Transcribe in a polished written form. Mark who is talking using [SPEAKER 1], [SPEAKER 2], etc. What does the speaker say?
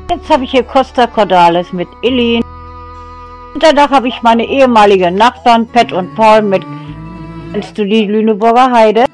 [SPEAKER 1] Jetzt habe ich hier Costa Cordalis mit Eileen. Und danach habe ich meine ehemaligen Nachbarn Pat und Paul mit. Kennst du die Lüneburger Heide?